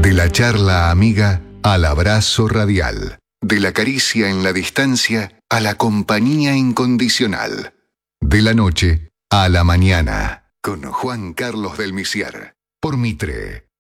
De la charla amiga al abrazo radial. De la caricia en la distancia a la compañía incondicional. De la noche a la mañana. Con Juan Carlos del Misier. Por Mitre.